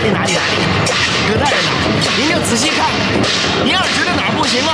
哪里，搁那儿呢。您就仔细看，您要是觉得哪儿不行啊，